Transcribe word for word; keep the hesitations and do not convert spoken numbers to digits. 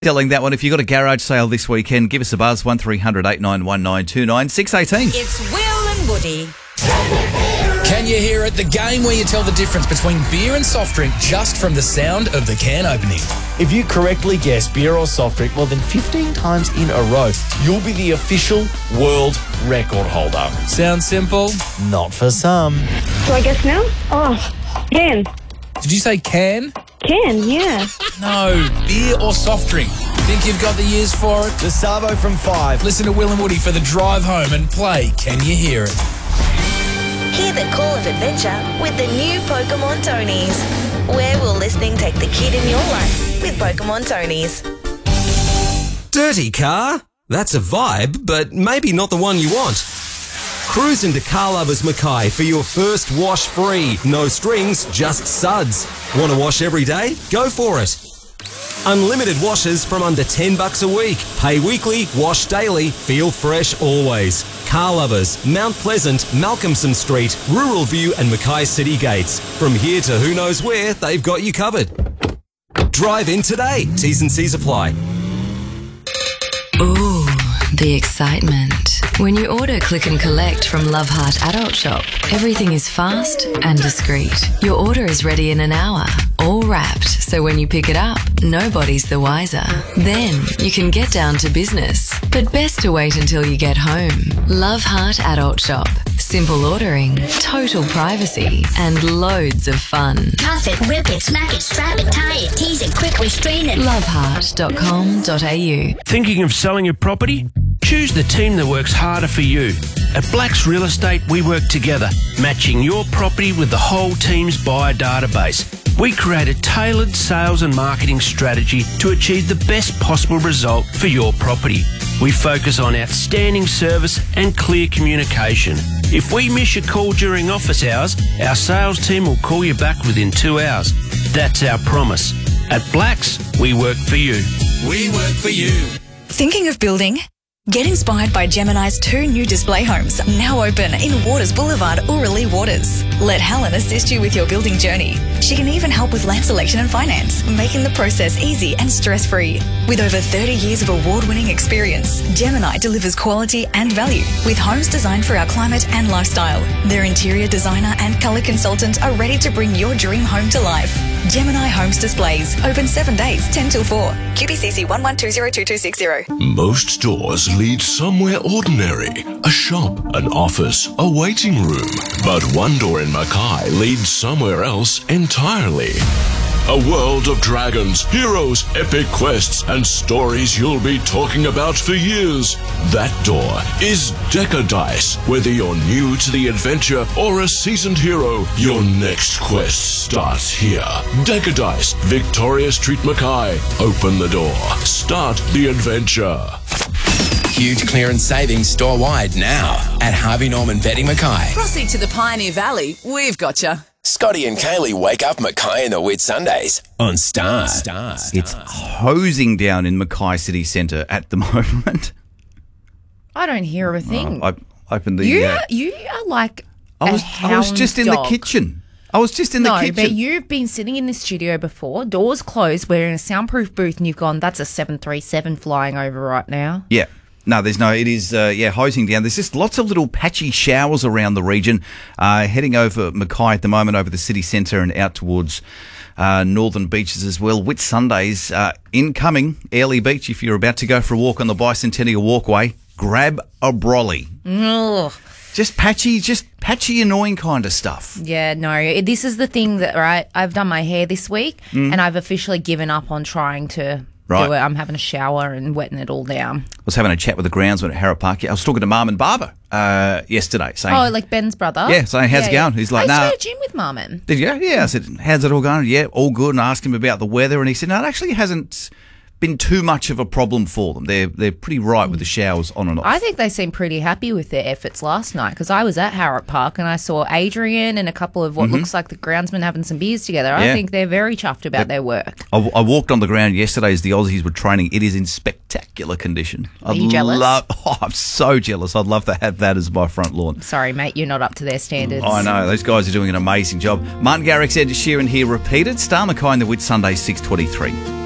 Telling that one, if you've got a garage sale this weekend, give us a buzz, one three hundred eight nine one nine two nine, six one eight. It's Will and Woody. Can you hear it? The game where you tell the difference between beer and soft drink just from the sound of the can opening. If you correctly guess beer or soft drink more than fifteen times in a row, you'll be the official world record holder. Sounds simple? Not for some. Do I guess now? Oh, can. Did you say can? Can, yeah. No, beer or soft drink. Think you've got the years for it? The Savo from five. Listen to Will and Woody for the drive home and play Can You Hear It? Hear the call of adventure with the new Pokemon Tonies. Where will listening take the kid in your life with Pokemon Tonies? Dirty car? That's a vibe, but maybe not the one you want. Cruise into Car Lovers Mackay for your first wash free. No strings, just suds. Want to wash every day? Go for it. Unlimited washes from under ten bucks a week. Pay weekly, wash daily, feel fresh always. Car Lovers, Mount Pleasant, Malcolmson Street, Rural View and Mackay City Gates. From here to who knows where, they've got you covered. Drive in today. T's and C's apply. Ooh, the excitement. When you order Click and Collect from Love Heart Adult Shop, everything is fast and discreet. Your order is ready in an hour, all wrapped, so when you pick it up, nobody's the wiser. Then you can get down to business, but best to wait until you get home. Love Heart Adult Shop. Simple ordering, total privacy, and loads of fun. Cuff it, whip it, smack it, strap it, tie it, tease it, quick restrain it. love heart dot com dot a u. Thinking of selling your property? Choose the team that works harder for you. At Blacks Real Estate, we work together, matching your property with the whole team's buyer database. We create a tailored sales and marketing strategy to achieve the best possible result for your property. We focus on outstanding service and clear communication. If we miss your call during office hours, our sales team will call you back within two hours. That's our promise. At Blacks, we work for you. We work for you. Thinking of building? Get inspired by Gemini's two new display homes, now open in Waters Boulevard, Orillia Waters. Let Helen assist you with your building journey. She can even help with land selection and finance, making the process easy and stress-free. With over thirty years of award-winning experience, Gemini delivers quality and value with homes designed for our climate and lifestyle. Their interior designer and colour consultant are ready to bring your dream home to life. Gemini Homes Displays, open seven days, ten till four. Q B C C one one two zero two two six zero. Most doors lead somewhere ordinary. A shop, an office, a waiting room. But one door in Mackay leads somewhere else entirely. A world of dragons, heroes, epic quests, and stories you'll be talking about for years. That door is Decadice. Whether you're new to the adventure or a seasoned hero, your next quest starts here. Decadice, Victoria Street, Mackay. Open the door. Start the adventure. Huge clearance savings store-wide now at Harvey Norman Bedding Mackay. Proceed to the Pioneer Valley. We've got you. Scotty and Kaylee wake up Mackay in the Whit Sundays on Star. Star. It's hosing down in Mackay City Centre at the moment. I don't hear a thing. Uh, I opened the... You, uh, you are like I was, a hound I was just in dog. the kitchen. I was just in no, the kitchen. but you've been sitting in the studio before, doors closed, we're in a soundproof booth, and you've gone, that's a seven thirty-seven flying over right now. Yeah. No, there's no, it is, uh, yeah, hosing down. There's just lots of little patchy showers around the region, uh, heading over Mackay at the moment, over the city centre and out towards uh, northern beaches as well. Whit Sundays, uh, incoming, Airlie Beach, if you're about to go for a walk on the Bicentennial Walkway, grab a brolly. Ugh. Just patchy, just patchy, annoying kind of stuff. Yeah, no, this is the thing that, right, I've done my hair this week, mm. and I've officially given up on trying to... Right. Do it. I'm having a shower and wetting it all down. I was having a chat with the groundsman at Harrop Park. I was talking to Marmon Barber uh, yesterday. Saying, oh, like Ben's brother? Yeah, saying, how's yeah, it going? Yeah. He's like, no. no. I Nah. used to go to gym with Marmon. Did you? Yeah. I said, how's it all going? Yeah, all good. And I asked him about the weather, and he said, no, it actually hasn't been too much of a problem for them. They're they're pretty right with the showers on and off. I think they seem pretty happy with their efforts last night, because I was at Harrop Park and I saw Adrian and a couple of what mm-hmm. looks like the groundsmen having some beers together. Yeah. I think they're very chuffed about they're, their work. I, I walked on the ground yesterday as the Aussies were training. It is in spectacular condition. Are you jealous? Love, oh, I'm so jealous. I'd love to have that as my front lawn. Sorry, mate, you're not up to their standards. I know. Those guys are doing an amazing job. Martin Garrix, Ed Sheeran here repeated. Star Mackay in the Whit Sunday, six twenty-three.